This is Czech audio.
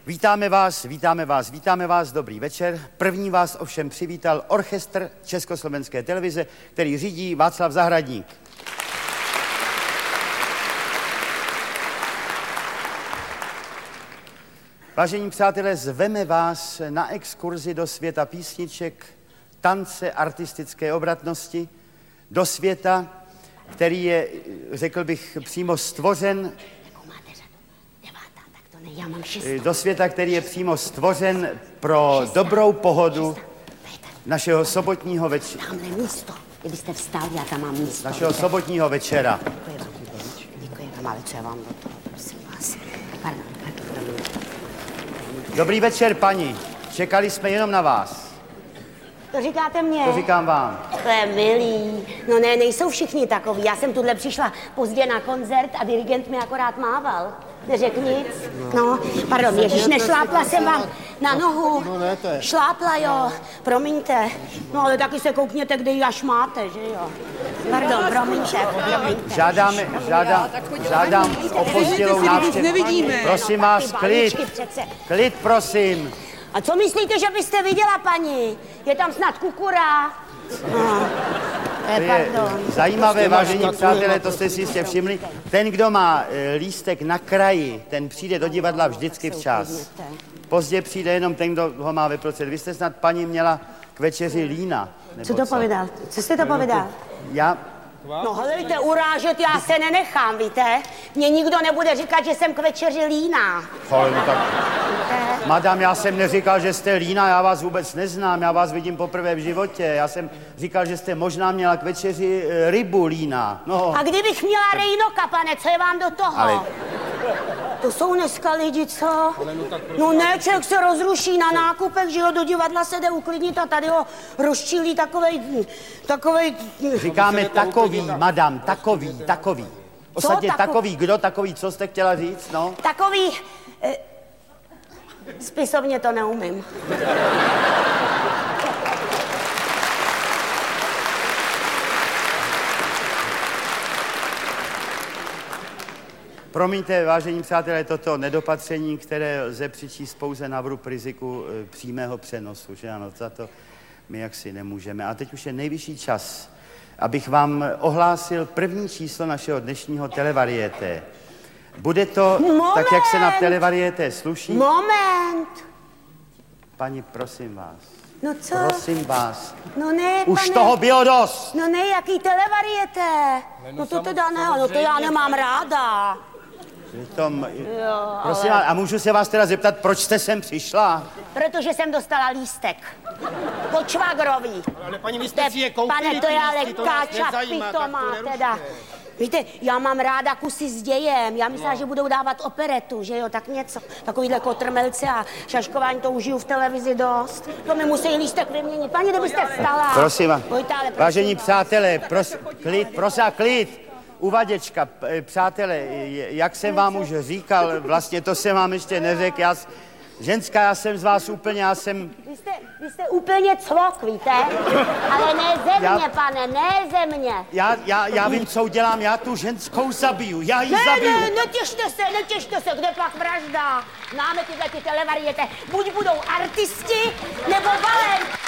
Vítáme vás, dobrý večer. První vás ovšem přivítal orchestr Československé televize, který řídí Václav Zahradník. Vážení přátelé, zveme vás na exkurzi do světa písniček, tance, artistické obratnosti, do světa, který je, řekl bych, přímo stvořen. Do světa, který je přímo stvořen pro dobrou pohodu našeho sobotního večera. Tamhle místo, kdybyste vstal, já tam mám místo. Našeho sobotního večera. Děkuji vám, ale co já vám do toho, prosím vás. Pardon. Dobrý večer, paní. Čekali jsme jenom na vás. To říkáte mně? To říkám vám. To je milý. No ne, nejsou všichni takový. Já jsem tuhle přišla pozdě na koncert a dirigent mi akorát mával. Neřekl nic? No, pardon, ježiš, nešlápla jsem vám na nohu. No ne, to je. Šlápla, jo, promiňte. No, ale taky se koukněte, kde ji až máte, že jo? Pardon, promiňte. Žádám opozdělou návštěvu. Prosím vás, klid, prosím. A co myslíte, že byste viděla, paní? Je tam snad kukura? No. To je zajímavé, vážení přátelé, to jste si jistě všimli. Ten, kdo má lístek na kraji, ten přijde do divadla vždycky včas. Pozdě přijde jenom ten, kdo ho má vyprocet. Vy jste snad, paní, měla k večeři lína. Co to povídal? Co jste to povídal? No helejte, urážet já se nenechám, víte? Mně nikdo nebude říkat, že jsem k večeři líná. No tak... Madam, já jsem neříkal, že jste líná, já vás vůbec neznám, já vás vidím poprvé v životě. Já jsem říkal, že jste možná měla k večeři rybu líná. No. A kdybych měla rejnoka, pane, co je vám do toho? Ale... To jsou dneska lidi, co? No ne, člověk se rozruší na nákupech, že jo, do divadla se jde uklidnit a tady ho rozčílí takovej... Říkáme takový, madam, takový. Ostatně takový, kdo takový, co jste chtěla říct, no? Takový... Spisovně to neumím. Promiňte, vážení přátelé, toto nedopatření, které lze přičíst pouze na vrub riziku přímého přenosu, že ano, za to my jaksi nemůžeme. A teď už je nejvyšší čas, abych vám ohlásil první číslo našeho dnešního televariété. Bude to tak, jak se na televariété sluší? Moment! Paní, prosím vás. No co? Prosím vás. No ne, už pane. toho bylo dost. No ne, jaký televariété? No to teda ne, no to já nemám ráda. Prosím vás, a můžu se vás teda zeptat, proč jste sem přišla? Protože jsem dostala lístek. Po švagrovi. Ale paní, vy jste si je koupili, pane, to je ale to nás káča nezajímá, pitomá teda. Víte, já mám ráda kusy s dějem. Já myslela, že budou dávat operetu, že jo, tak něco. Takovýhle kotrmelce a šaškování, to užiju v televizi dost. To mi musí lístek vyměnit. Paní, kdybyste vstala. Prosím vás. Vážení vás. přátelé, klid. Uvaděčka, přátelé, jak jsem vám už říkal, vlastně to jsem vám ještě neřekl, ženská, já jsem z vás úplně, Vy jste úplně cvok, víte? Ale ne ze mě, pane, ne ze mě. Já vím, co udělám, já tu ženskou zabiju, já ji zabiju. Ne, netěšte se, kde pak vražda? Známe tyhle ty televariete, buď budou artisti, nebo balet.